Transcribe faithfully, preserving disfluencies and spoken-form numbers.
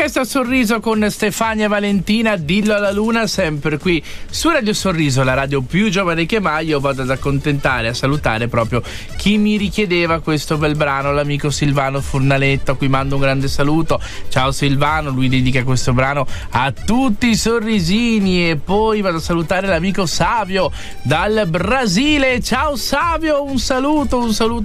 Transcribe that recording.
L'orchestra Sorriso con Stefania Valentina, Dillo alla Luna, sempre qui su Radio Sorriso, la radio più giovane che mai. Io vado ad accontentare, a salutare proprio chi mi richiedeva questo bel brano, l'amico Silvano Fornaletto, a cui mando un grande saluto. Ciao Silvano, lui dedica questo brano a tutti i sorrisini. E poi vado a salutare l'amico Savio dal Brasile. Ciao Savio, un saluto, un saluto